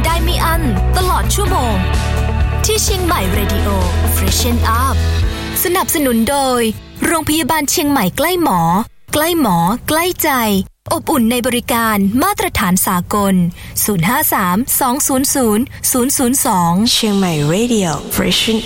ได้ไม่อั้นตลอดชั่วโมงที่เชียงใหม่ Radio Freshen Up สนับสนุนโดยโรงพยาบาลเชียงใหม่ใกล้หมอใกล้หมอใกล้ใจอบอุ่นในบริการมาตรฐานสากล053 200 002 เชียงใหม่ Radio Freshen